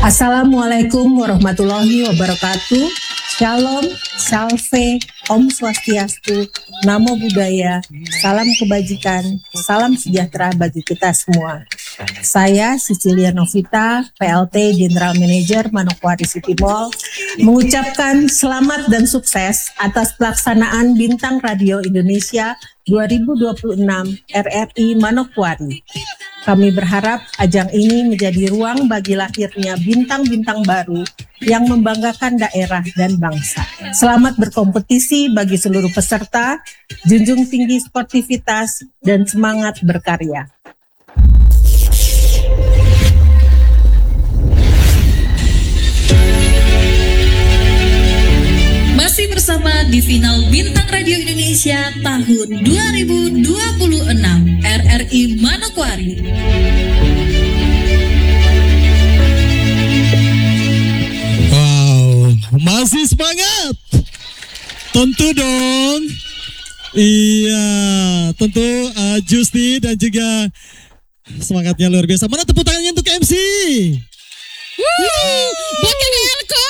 Assalamualaikum warahmatullahi wabarakatuh. Shalom, salve, Om Swastiastu, Namo Buddhaya, salam kebajikan, salam sejahtera bagi kita semua. Saya Cecilia Novita, PLT General Manager Manokwari City Mall, mengucapkan selamat dan sukses atas pelaksanaan Bintang Radio Indonesia 2026 RRI Manokwari. Kami berharap ajang ini menjadi ruang bagi lahirnya bintang-bintang baru yang membanggakan daerah dan bangsa. Selamat berkompetisi bagi seluruh peserta, junjung tinggi sportivitas, dan semangat berkarya. Masih bersama di final Bintang Radio Indonesia tahun 2026 RRI Manokwari. Wow, masih semangat? Tentu dong. Iya, tentu Justi dan juga semangatnya luar biasa. Mana tepuk tangannya untuk MC? Bakal Elko.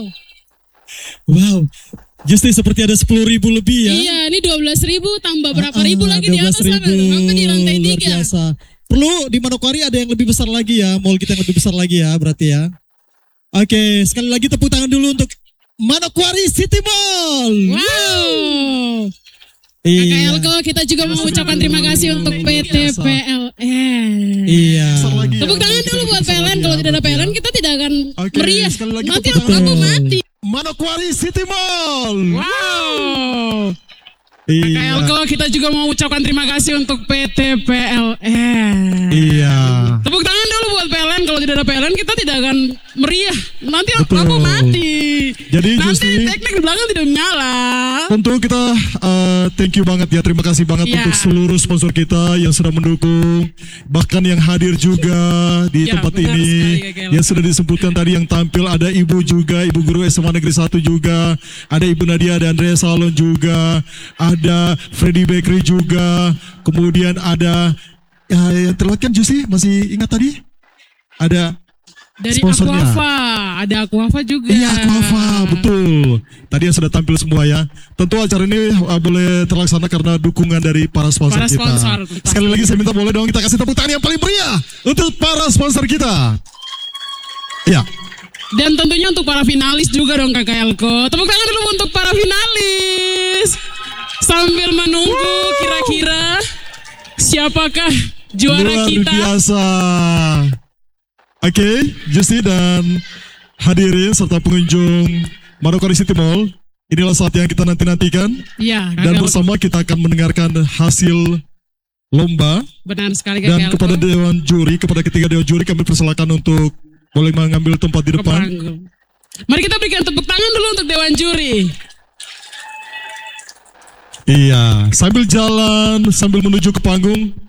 Wow, Justi seperti ada 10.000 lebih ya. Iya, ini 12.000 tambah berapa ribu lagi di atas sana. Sampai di lantai 3. Biasa. Perlu di Manokwari ada yang lebih besar lagi ya. Mall kita yang lebih besar lagi ya berarti ya. Oke, sekali lagi tepuk tangan dulu untuk Manokwari City Mall. Wow. Iya. Elko, kita juga mengucapkan terima kasih untuk PT PLN. Iya. Tepuk tangan dulu buat PLN. Kalau tidak ada PLN kita tidak akan meriah. Nanti tepuk tangan. aku mati. Manokwari City Mall. Wow. Iya. Elko, kita juga mau ucapkan terima kasih untuk PT PLN. Iya. Tepuk tangan dulu buat PLN. Kalau tidak ada PLN kita tidak akan meriah. Nanti Betul. aku mati. Jadi nanti Justi, teknik di belakang tidak menyala. tentu kita thank you banget ya. Terima kasih banget untuk seluruh sponsor kita yang sudah mendukung. Bahkan yang hadir juga di tempat ini. Yang sudah disebutkan tadi yang tampil ada Ibu juga. Ibu Guru SMA Negeri 1 juga. Ada Ibu Nadia dan Andrea Salon juga. Ada Freddy Bakery juga. Kemudian ada yang terlihat kan Justi, masih ingat tadi? Ada dari sponsornya. Aquafa, ada Aquafa juga. Iya, Aquafa, betul. Tadi yang sudah tampil semua ya. Tentu acara ini boleh terlaksana karena dukungan dari para sponsor kita. Sekali lagi saya minta boleh dong kita kasih tepuk tangan yang paling meriah untuk para sponsor kita. Iya. Dan tentunya untuk para finalis juga dong Kakak Elko. Tepuk tangan dulu untuk para finalis. Sambil menunggu kira-kira siapakah juara kita. Luar biasa. Oke, Justi dan hadirin serta pengunjung Manokwari City Mall, inilah saat yang kita nanti-nantikan. Iya, dan bersama kita akan mendengarkan hasil lomba. Benar sekali Kakak. Dan kepada dewan juri, kepada ketiga dewan juri kami persilakan untuk boleh mengambil tempat di depan. Mari kita berikan tepuk tangan dulu untuk dewan juri. Iya, sambil jalan, sambil menuju ke panggung.